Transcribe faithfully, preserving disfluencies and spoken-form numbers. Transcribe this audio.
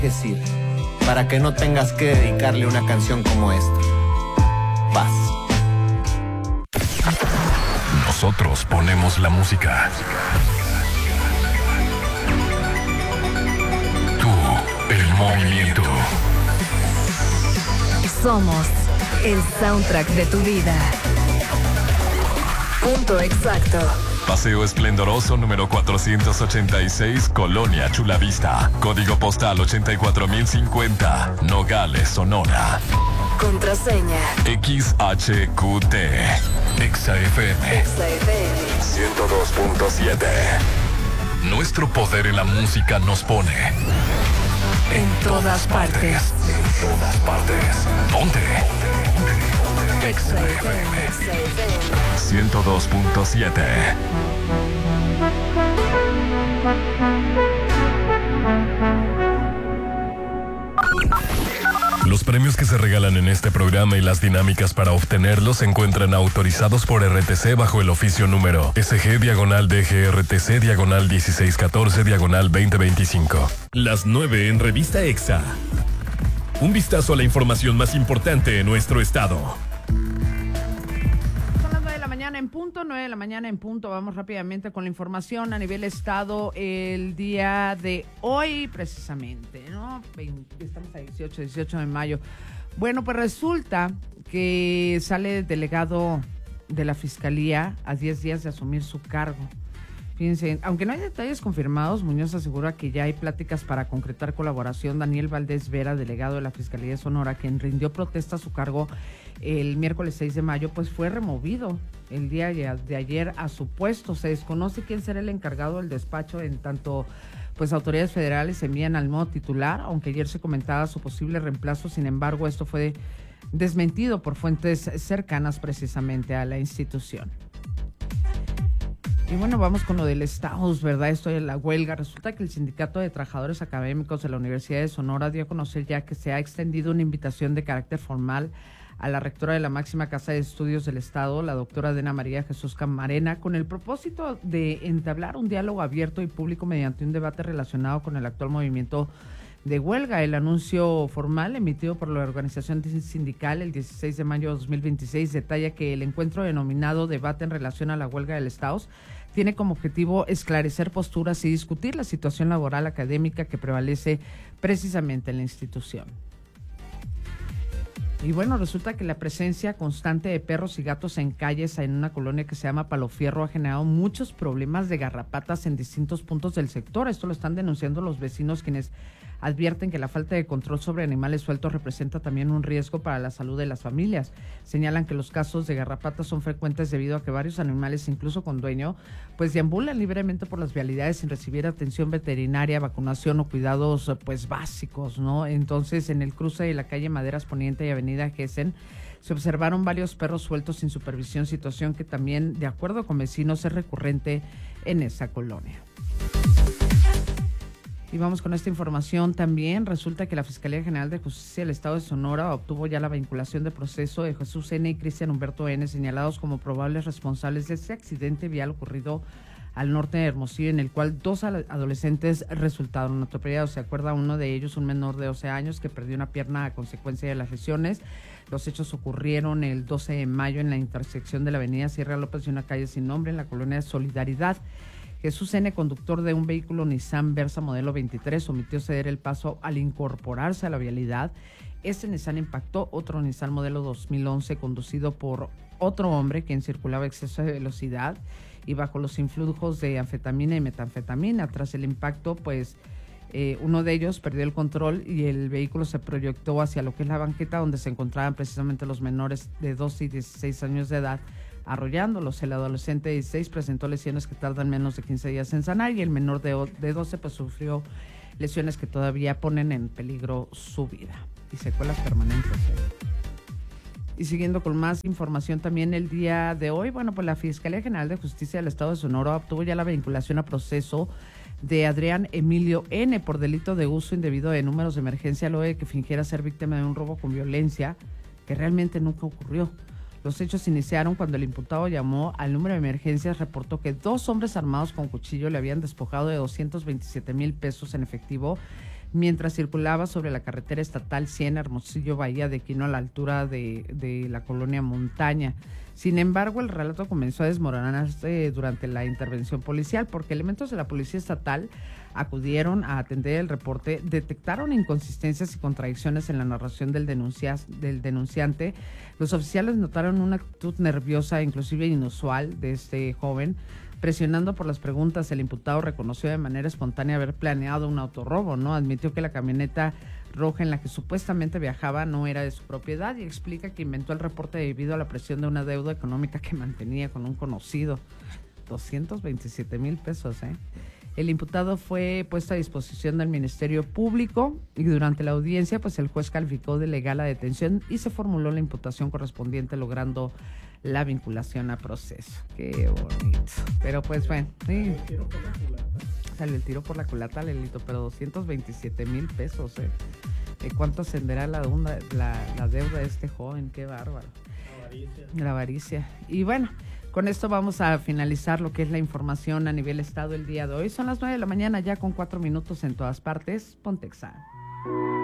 decir, para que no tengas que dedicarle una canción como esta. Paz. Nosotros ponemos la música. Tú, el movimiento. Somos el soundtrack de tu vida. Punto exacto. Paseo Esplendoroso número cuatrocientos ochenta y seis, Colonia Chulavista. Código postal ochenta y cuatro mil cincuenta, Nogales, Sonora. Contraseña X H Q T. Exa F M. Exa F M ciento dos punto siete. Nuestro poder en la música nos pone en todas partes. En todas partes. ¿Dónde? Exa F M ciento dos punto siete. Los premios que se regalan en este programa y las dinámicas para obtenerlos se encuentran autorizados por R T C bajo el oficio número S G diagonal D G R T C diagonal dieciséis catorce diagonal veinte veinticinco. Las nueve en Revista Exa. Un vistazo a la información más importante en nuestro estado. En punto, nueve de la mañana en punto. Vamos rápidamente con la información a nivel estado el día de hoy, precisamente, ¿no? Estamos a dieciocho, dieciocho de mayo. Bueno, pues resulta que sale el delegado de la Fiscalía a diez días de asumir su cargo. Fíjense, aunque no hay detalles confirmados, Muñoz asegura que ya hay pláticas para concretar colaboración. Daniel Valdés Vera, delegado de la Fiscalía de Sonora, quien rindió protesta a su cargo el miércoles seis de mayo, pues fue removido el día de ayer a su puesto. Se desconoce quién será el encargado del despacho, en tanto pues autoridades federales envían al nuevo titular, aunque ayer se comentaba su posible reemplazo. Sin embargo, esto fue desmentido por fuentes cercanas precisamente a la institución. Y bueno, vamos con lo del estatus, ¿verdad? Esto de la huelga. Resulta que el Sindicato de Trabajadores Académicos de la Universidad de Sonora dio a conocer ya que se ha extendido una invitación de carácter formal a la rectora de la máxima casa de estudios del Estado, la doctora Dena María Jesús Camarena, con el propósito de entablar un diálogo abierto y público mediante un debate relacionado con el actual movimiento de huelga. El anuncio formal emitido por la organización sindical el dieciséis de mayo de dos mil veintiséis detalla que el encuentro denominado Debate en relación a la huelga del Estado tiene como objetivo esclarecer posturas y discutir la situación laboral académica que prevalece precisamente en la institución. Y bueno, resulta que la presencia constante de perros y gatos en calles en una colonia que se llama Palo Fierro ha generado muchos problemas de garrapatas en distintos puntos del sector. Esto lo están denunciando los vecinos, quienes advierten que la falta de control sobre animales sueltos representa también un riesgo para la salud de las familias. Señalan que los casos de garrapatas son frecuentes debido a que varios animales, incluso con dueño, pues deambulan libremente por las vialidades sin recibir atención veterinaria, vacunación o cuidados pues básicos, ¿no? Entonces, en el cruce de la calle Maderas Poniente y Avenida Gessen se observaron varios perros sueltos sin supervisión, situación que también, de acuerdo con vecinos, es recurrente en esa colonia. Y vamos con esta información también. Resulta que la Fiscalía General de Justicia del Estado de Sonora obtuvo ya la vinculación de proceso de Jesús N. y Cristian Humberto N., señalados como probables responsables de ese accidente vial ocurrido al norte de Hermosillo, en el cual dos adolescentes resultaron atropellados. Se acuerda uno de ellos, un menor de doce años, que perdió una pierna a consecuencia de las lesiones. Los hechos ocurrieron el doce de mayo en la intersección de la avenida Sierra López y una calle sin nombre en la colonia de Solidaridad. Jesús N., conductor de un vehículo Nissan Versa modelo veintitrés, omitió ceder el paso al incorporarse a la vialidad. Este Nissan impactó otro Nissan modelo dos mil once conducido por otro hombre quien circulaba a exceso de velocidad y bajo los influjos de anfetamina y metanfetamina. Tras el impacto, pues eh, uno de ellos perdió el control y el vehículo se proyectó hacia lo que es la banqueta donde se encontraban precisamente los menores de doce y dieciséis años de edad, arrollándolos. El adolescente de dieciséis presentó lesiones que tardan menos de quince días en sanar y el menor de, de doce pues sufrió lesiones que todavía ponen en peligro su vida y secuelas permanentes. ¿eh? Y siguiendo con más información también el día de hoy, bueno, pues la Fiscalía General de Justicia del Estado de Sonora obtuvo ya la vinculación a proceso de Adrián Emilio N. por delito de uso indebido de números de emergencia luego de que fingiera ser víctima de un robo con violencia que realmente nunca ocurrió. Los hechos iniciaron cuando el imputado llamó al número de emergencias, reportó que dos hombres armados con cuchillo le habían despojado de doscientos veintisiete mil pesos en efectivo, mientras circulaba sobre la carretera estatal cien Hermosillo Bahía de Quino a la altura de, de la colonia Montaña. Sin embargo, el relato comenzó a desmoronarse durante la intervención policial porque elementos de la Policía Estatal acudieron a atender el reporte, detectaron inconsistencias y contradicciones en la narración del, denuncia, del denunciante. Los oficiales notaron una actitud nerviosa, inclusive inusual, de este joven. Presionando por las preguntas, el imputado reconoció de manera espontánea haber planeado un autorrobo, ¿no? Admitió que la camioneta roja en la que supuestamente viajaba no era de su propiedad y explica que inventó el reporte debido a la presión de una deuda económica que mantenía con un conocido. doscientos veintisiete mil pesos, ¿eh? El imputado fue puesto a disposición del Ministerio Público y durante la audiencia, pues el juez calificó de legal la detención y se formuló la imputación correspondiente, logrando la vinculación a proceso. Qué bonito. Pero pues bueno, sí. Salió el tiro por la culata, Lelito, pero doscientos veintisiete mil pesos, ¿eh? ¿De cuánto ascenderá la deuda, la, la deuda de este joven? Qué bárbaro. La avaricia. La avaricia. Y bueno, con esto vamos a finalizar lo que es la información a nivel estado el día de hoy. Son las nueve de la mañana ya con cuatro minutos en todas partes. Pontexa.